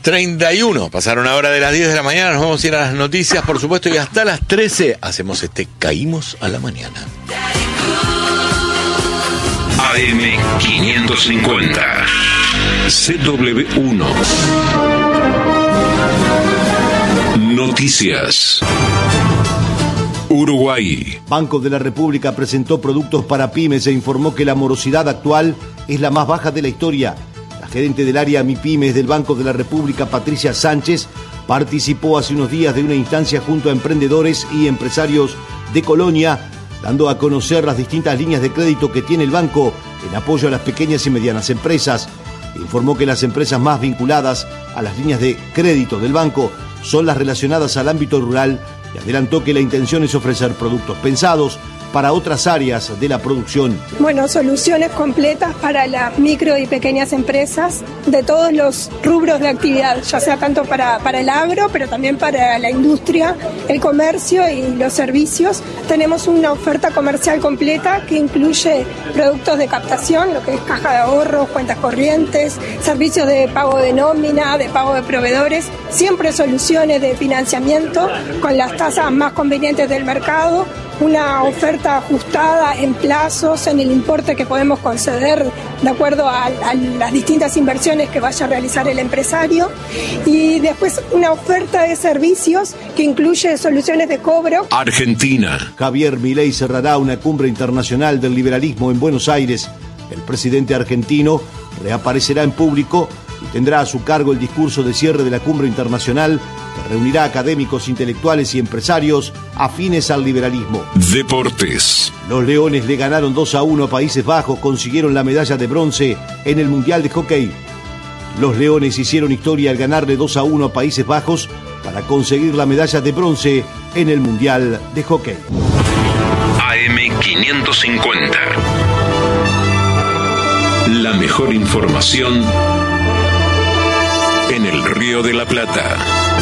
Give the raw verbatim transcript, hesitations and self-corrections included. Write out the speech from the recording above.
treinta y uno, pasaron ahora de las diez de la mañana, nos vamos a ir a las noticias, por supuesto, y hasta las trece hacemos este Caímos a la Mañana. A M quinientos cincuenta, C W uno. Noticias. Uruguay. Banco de la República presentó productos para pymes e informó que la morosidad actual es la más baja de la historia. La gerente del área MIPYMES del Banco de la República, Patricia Sánchez, participó hace unos días de una instancia junto a emprendedores y empresarios de Colonia, dando a conocer las distintas líneas de crédito que tiene el banco en apoyo a las pequeñas y medianas empresas. Informó que las empresas más vinculadas a las líneas de crédito del banco son las relacionadas al ámbito rural y adelantó que la intención es ofrecer productos pensados para otras áreas de la producción. Bueno, soluciones completas para las micro y pequeñas empresas de todos los rubros de actividad, ya sea tanto para, para el agro, pero también para la industria, el comercio y los servicios. Tenemos una oferta comercial completa que incluye productos de captación, lo que es caja de ahorros, cuentas corrientes, servicios de pago de nómina, de pago de proveedores, siempre soluciones de financiamiento con las tasas más convenientes del mercado, una oferta ajustada en plazos, en el importe que podemos conceder de acuerdo a, a las distintas inversiones que vaya a realizar el empresario, y después una oferta de servicios que incluye soluciones de cobro. Argentina. Javier Milei cerrará una cumbre internacional del liberalismo en Buenos Aires. El presidente argentino reaparecerá en público y tendrá a su cargo el discurso de cierre de la cumbre internacional que reunirá académicos, intelectuales y empresarios afines al liberalismo. Deportes. Los Leones le ganaron dos a uno a Países Bajos, consiguieron la medalla de bronce en el Mundial de Hockey. Los Leones hicieron historia al ganarle dos a uno a Países Bajos para conseguir la medalla de bronce en el Mundial de Hockey. A M quinientos cincuenta. La mejor información en el Río de la Plata.